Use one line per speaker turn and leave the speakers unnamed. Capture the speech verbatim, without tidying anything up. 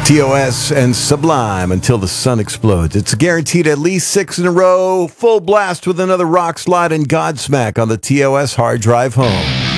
T O S and Sublime Until the Sun Explodes. It's guaranteed at least six in a row. Full blast with another rock slide and Godsmack on the T O S hard drive home.